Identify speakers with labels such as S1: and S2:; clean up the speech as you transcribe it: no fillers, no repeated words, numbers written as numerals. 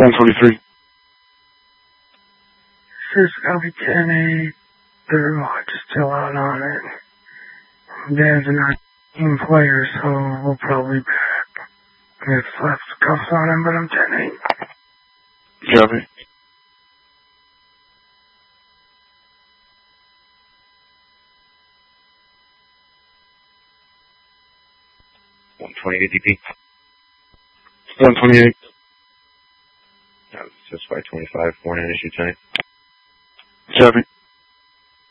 S1: 123.
S2: It's gonna be 10-8. They're just still out on it. Dad's not team player, so we'll probably be back. We have slaps cuffs on him, but I'm 10-8.
S1: Copy.
S3: DP.
S1: 128.
S3: That was just by 25. 4-9 issue tonight.
S1: Copy.